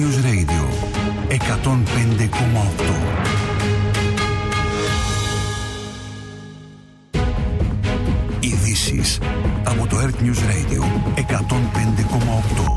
News Radio 105,8. Ειδήσεις από το Earth News Radio 105,8.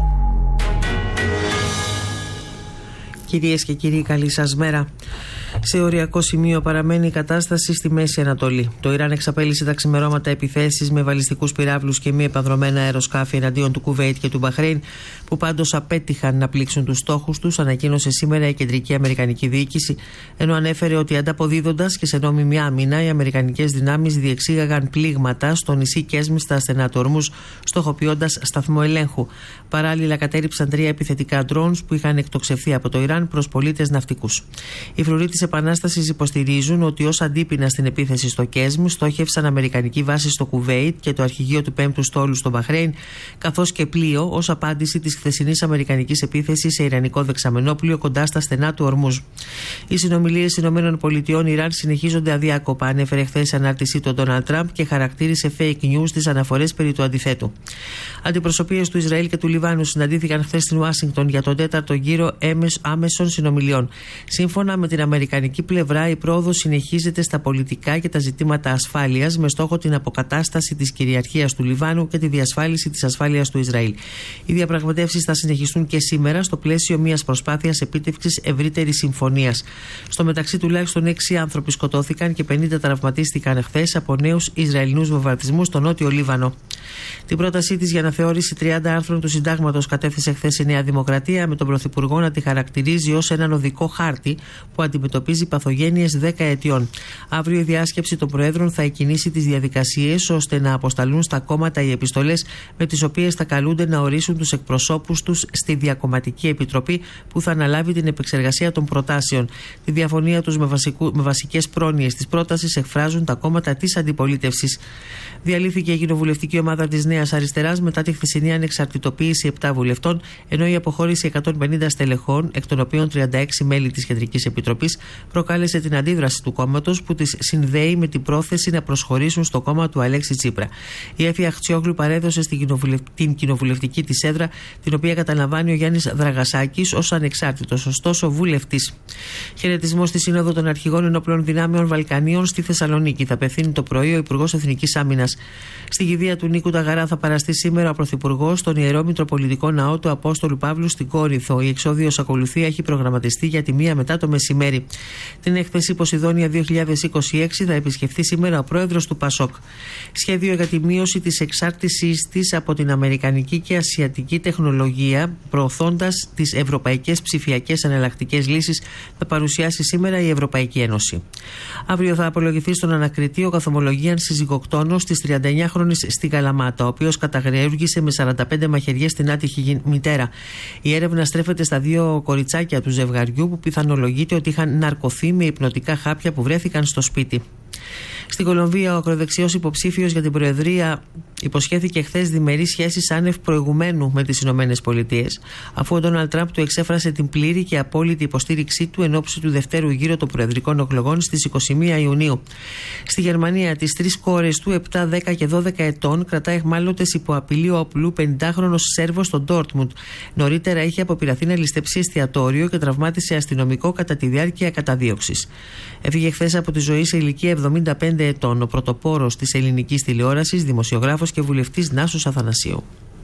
Κυρίες και κύριοι, καλή σας μέρα. Σε οριακό σημείο παραμένει η κατάσταση στη Μέση Ανατολή. Το Ιράν εξαπέλυσε τα ξημερώματα επιθέσεις με βαλιστικούς πυράβλους και μη επανδρωμένα αεροσκάφη εναντίον του Κουβέιτ και του Μπαχρέιν, που πάντως απέτυχαν να πλήξουν τους στόχους τους, ανακοίνωσε σήμερα η κεντρική αμερικανική διοίκηση, ενώ ανέφερε ότι ανταποδίδοντας και σε νόμιμη άμυνα, οι αμερικανικές δυνάμεις διεξήγαγαν πλήγματα στο νησί Κέσμι στα στενά του Ορμούζ, στοχοποιώντας σταθμό ελέγχου. Παράλληλα, κατέριψαν 3 επιθετικά drones που είχαν εκτοξευθεί από το Ιράν προς πολίτες ναυτικούς. Οι φρουροί της Επανάστασης υποστηρίζουν ότι ως αντίπεινα στην επίθεση στο Κέσμι στόχευσαν αμερικανική βάση στο Κουβέιτ και το αρχηγείο του 5ου στόλου στο Μπαχρέιν, καθώς και πλοίο ως απάντηση της χθεσινής αμερικανικής επίθεσης σε ιρανικό δεξαμενόπλοιο κοντά στα στενά του Ορμούζ. Οι συνομιλίες ΗΠΑ-Ιράν συνεχίζονται αδιάκοπα, ανέφερε χθες σε ανάρτησή του Ντόναλντ Τραμπ και χαρακτήρισε fake news τις αναφορές περί του αντιθέτου. Αντιπροσωπείες του Ισραήλ και του Λιβάνου συναντήθηκαν χθες στην Ουάσιγκτον για τον 4ο γύρο άμεσων συνομιλιών. Σύμφωνα με την αμερικανική πλευρά, η πρόοδος συνεχίζεται στα πολιτικά και τα ζητήματα ασφάλειας, με στόχο την αποκατάσταση της κυριαρχίας του Λιβάνου και τη διασφάλιση της ασφάλειας του Ισραήλ. Οι διαπραγματεύσεις θα συνεχιστούν και σήμερα στο πλαίσιο μιας προσπάθειας επίτευξης ευρύτερης συμφωνίας. Στο μεταξύ, τουλάχιστον 6 άνθρωποι σκοτώθηκαν και 50 τραυματίστηκαν χθες από νέους Ισραηλινούς βομβαρδισμούς στο νότιο Λίβανο. Την πρότασή της για αναθεώρηση 30 άρθρων του Συντάγματος κατέθεσε χθες η Νέα Δημοκρατία, με τον Πρωθυπουργό να τη χαρακτηρίζει ως έναν οδικό χάρτη που αντιμετωπίζει παθογένειες 10 ετιών. Αύριο η διάσκεψη των Προέδρων θα εκκινήσει τις διαδικασίες ώστε να αποσταλούν στα κόμματα οι επιστολές με τις οποίες θα καλούνται να ορίσουν τους εκπροσώπους τους στη Διακομματική Επιτροπή που θα αναλάβει την επεξεργασία των προτάσεων. Τη διαφωνία τους με βασικές πρόνοιες της πρότασης εκφράζουν τα κόμματα της αντιπολίτευσης. Διαλύθηκε η κοινοβουλευτική ομάδα της Νέας Αριστεράς μετά τη χθεσινή ανεξαρτητοποίηση 7 βουλευτών, ενώ η αποχώρηση 150 στελεχών, εκ των οποίων 36 μέλη της Κεντρικής Επιτροπής, προκάλεσε την αντίδραση του κόμματος, που τις συνδέει με την πρόθεση να προσχωρήσουν στο κόμμα του Αλέξη Τσίπρα. Η Έφη Αχτσιόγλου παρέδωσε την κοινοβουλευτική της έδρα, την οποία καταλαμβάνει ο Γιάννης Δραγασάκης ως ανεξάρτητος, ωστόσο βουλευτής. Χαιρετισμό στη Σύνοδο των Αρχηγών Ενόπλων Δυνάμεων Βαλκανίων στη Θεσσαλονίκη θα απευθύνει το πρωί ο Υπουργός Εθνικής Άμυνας. Στη κηδεία του Νίκου Ταγαρά θα παραστεί σήμερα ο Πρωθυπουργός στον Ιερό Μητροπολιτικό Ναό του Απόστολου Παύλου στην Κόρινθο. Η εξόδιος ακολουθία έχει προγραμματιστεί για τη 1 μετά το μεσημέρι. Την έκθεση Ποσειδόνια 2026 θα επισκεφθεί σήμερα ο πρόεδρος του ΠΑΣΟΚ. Σχέδιο για τη μείωση της εξάρτησής της από την αμερικανική και ασιατική τεχνολογία, προωθώντας τις ευρωπαϊκές ψηφιακές εναλλακτικές λύσεις, θα παρουσιάσει σήμερα η Ευρωπαϊκή Ένωση. Αύριο θα απολογηθεί στον ανακριτή ο καθομολογίαν συζυγοκτόνος της 39χρονης στη Καλαμάτα, ο οποίος καταγριέργησε με 45 μαχαιριές την άτυχη μητέρα. Η έρευνα στρέφεται στα 2 κοριτσάκια του ζευγαριού, που πιθανολογείται ότι είχαν ναρκωθεί με υπνοτικά χάπια που βρέθηκαν στο σπίτι. Στην Κολομβία, ο ακροδεξιός υποψήφιος για την Προεδρία υποσχέθηκε χθες διμερείς σχέσεις άνευ προηγουμένου με τις ΗΠΑ, αφού ο Ντόναλντ Τραμπ του εξέφρασε την πλήρη και απόλυτη υποστήριξή του εν ώψη του δεύτερου γύρου των προεδρικών εκλογών στις 21 Ιουνίου. Στη Γερμανία, τις 3 κόρες του, 7, 10 και 12 ετών, κρατά εχμάλωτες υπό απειλή όπλου 50χρονος Σέρβος στο Ντόρτμουντ. Νωρίτερα είχε αποπειραθεί να ληστέψει εστιατόριο και τραυμάτισε αστυνομικό κατά τη διάρκεια καταδίωξης. Έφυγε χθες από τη ζωή σε ηλικία 75 ετών ο πρωτοπόρος της ελληνικής τηλεόρασης, δημοσιογράφος και βουλευτής Νάσος Αθανασίου.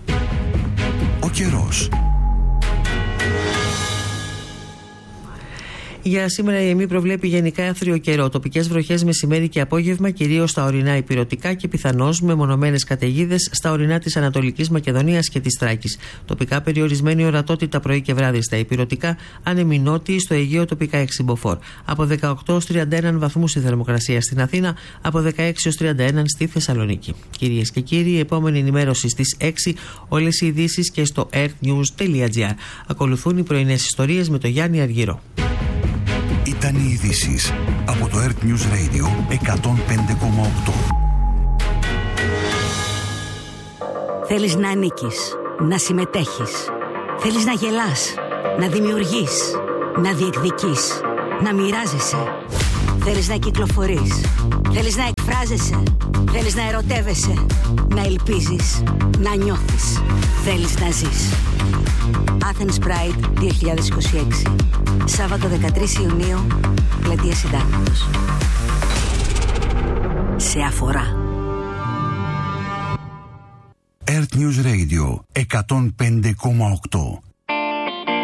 Ο καιρός. Για σήμερα η ΕΜΗ προβλέπει γενικά άθριο καιρό. Τοπικές βροχές μεσημέρι και απόγευμα, κυρίως στα ορεινά ηπειρωτικά και πιθανώς μεμονωμένες καταιγίδες στα ορεινά της Ανατολικής Μακεδονίας και της Θράκης. Τοπικά περιορισμένη ορατότητα πρωί και βράδυ στα ηπειρωτικά, άνεμοι νότιοι, στο Αιγαίο τοπικά 6 μποφόρ. Από 18 ως 31 βαθμούς η θερμοκρασία στην Αθήνα, από 16 ως 31 στη Θεσσαλονίκη. Κυρίες και κύριοι, η επόμενη ενημέρωση στις 6, όλες οι ειδήσεις και στο earthnews.gr. Ακολουθούν οι πρωινές ιστορίες με τον Γιάννη Αργύρο. Ήταν οι ειδήσεις από το Earth News Radio 105,8. Θέλεις να ανήκεις, να συμμετέχεις. Θέλεις να γελάς, να δημιουργείς, να διεκδικείς, να μοιράζεσαι. Θέλεις να κυκλοφορείς, θέλεις να εκφράζεσαι, θέλεις να ερωτεύεσαι, να ελπίζεις, να νιώθεις. Θέλεις να ζεις. Athens Pride 2026. Σάββατο 13 Ιουνίου, Πλατεία Συντάγματος. Σε αφορά. Earth News Radio 105,8.